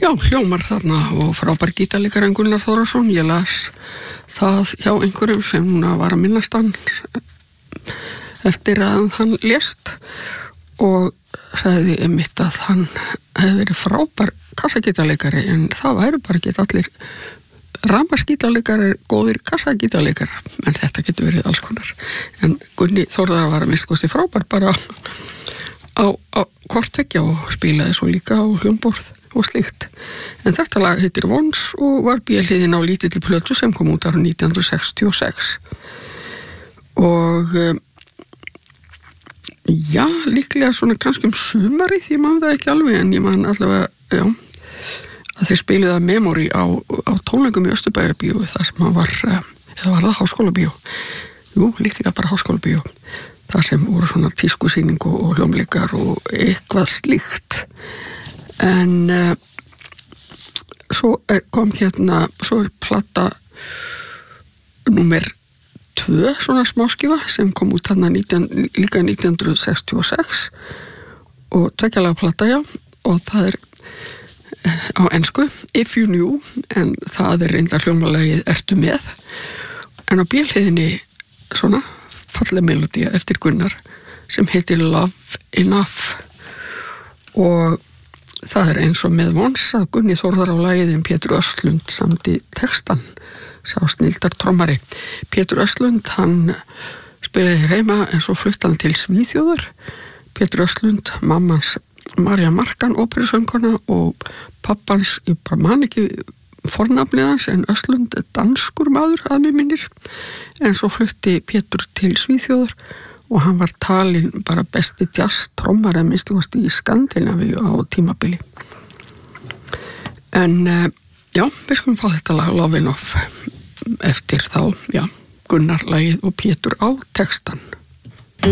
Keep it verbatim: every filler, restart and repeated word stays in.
Já, hljómar þarna og frábær gítarleikari Gunnar Þórðarson. Ég las það hjá einhverjum sem núna var að minnast hann eftir að hann lést og sagði einmitt að hann hefði verið frábær kassagítarleikari en það væri bara ekki allir rafmagnsgítarleikari góðir kassagítarleikari en þetta getur verið alls konar. En Gunni Þórðar var að minnst frábær bara á, á kortveggja og spilaði svo líka á hljómborð og slíkt. En þetta lag heitir Vons og var B-hliðin á lítilli plötu sem kom út ára nítján hundruð sextíu og sex. Og já, líklega svona kannski um sumarið, ég man það ekki alveg en ég man allavega, já, að þeir spiluðu að Memory á, á tónleikum í Östurbæjarbíó þar sem hann var, eða var það Háskólabíó? Jú, líklega bara Háskólabíó. Það sem voru svona tískusýning og hljómleikar og eitthvað slíkt. En uh, svo er, kom hérna, svo er plata númer tvö, svona smáskifa sem kom út þarna nítján, líka nítján hundruð sextíu og sex og tveggjalega plata, já, og það er uh, á ensku If You Knew, en það er reyndar hljómalagið Ertu með, en á B-hliðinni svona falleg melodía eftir Gunnar sem heitir Love Enough og það er eins og með Vons að Gunni Þórðar á lagið en Pétur Östlund samdi textan, sá snildar trommari. Pétur Östlund, hann spilaði heima en svo flutti hann til Svíþjóðar. Pétur Östlund, mammans Marja Markan, óperusöngkona og pappans, ég bara man ekki fornafnið hans, en Östlund er danskur maður að mér minnir. En svo flutti Pétur til Svíþjóðar og hann var talinn bara besti jazz trommar að minnstu kosti í Skandinavíu á tímabili. En uh, já, við skulum fá þetta lag Love Enough eftir þá, já, Gunnar lagið og Pétur á textan.